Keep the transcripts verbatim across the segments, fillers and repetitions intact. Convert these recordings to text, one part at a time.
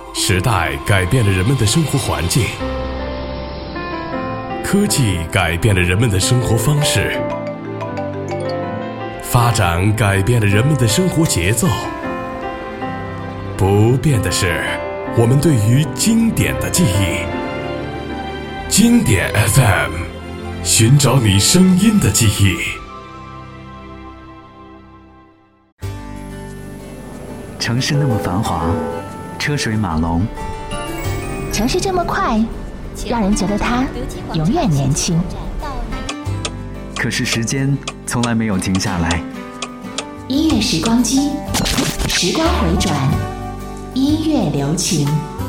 时代改变了人们的生活环境，科技改变了人们的生活方式，发展改变了人们的生活节奏。不变的是我们对于经典的记忆。经典 F M， 寻找你声音的记忆。 城市那么繁华，车水马龙； 城市这么快，让人觉得它永远年轻。 可是时间从来没有停下来。 音乐时光机，时光回转，音乐留情。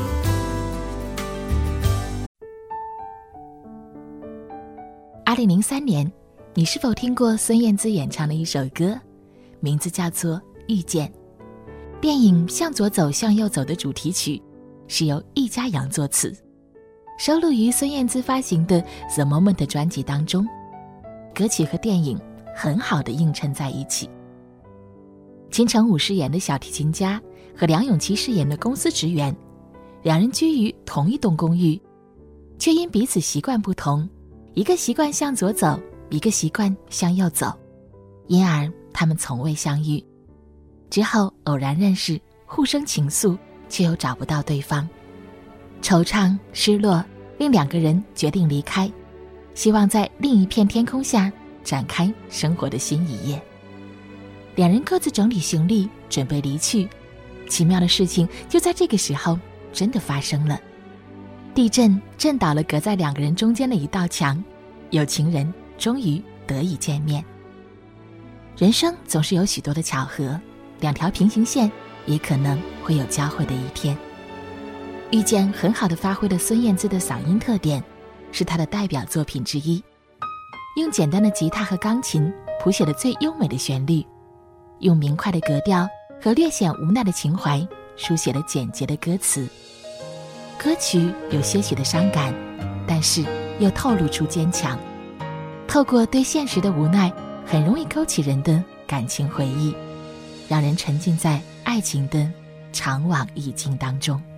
二零零三年，你是否听过孙燕姿演唱的一首歌，名字叫做《遇见》？电影《向左走，向右走》的主题曲是由易家扬作词，收录于孙燕姿发行的《The Moment》专辑当中。歌曲和电影很好的映衬在一起。金城武饰演的小提琴家和梁咏琪饰演的公司职员，两人居于同一栋公寓，却因彼此习惯不同，一个习惯向左走，一个习惯向右走，因而他们从未相遇。之后偶然认识，互生情愫，却又找不到对方。惆怅失落令两个人决定离开，希望在另一片天空下展开生活的新一页。两人各自整理行李，准备离去。奇妙的事情就在这个时候真的发生了。地震震倒了隔在两个人中间的一道墙，有情人终于得以见面。人生总是有许多的巧合，两条平行线也可能会有交汇的一天。遇见很好地发挥了孙燕姿的嗓音特点，是她的代表作品之一。用简单的吉他和钢琴谱写了最优美的旋律，用明快的格调和略显无奈的情怀书写了简洁的歌词。歌曲有些许的伤感，但是又透露出坚强。透过对现实的无奈，很容易勾起人的感情回忆，让人沉浸在爱情的长往意境当中。